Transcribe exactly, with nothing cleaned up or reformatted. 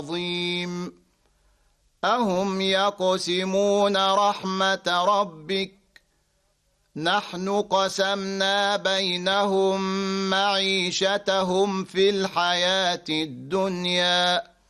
عظيم أهم يقسمون رحمة ربك نحن قسمنا بينهم معيشتهم في الحياة الدنيا